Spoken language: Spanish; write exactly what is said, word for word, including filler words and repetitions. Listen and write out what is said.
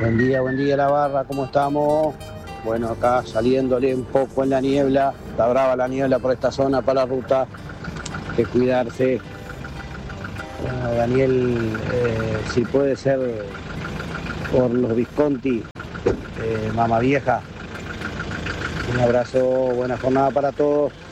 Buen día, buen día la barra, ¿cómo estamos? Bueno, acá saliéndole un poco en la niebla, está brava la niebla por esta zona para la ruta, hay que cuidarse. Bueno, Daniel, eh, si puede ser por los Visconti, eh, mamá vieja. Un abrazo, buena jornada para todos.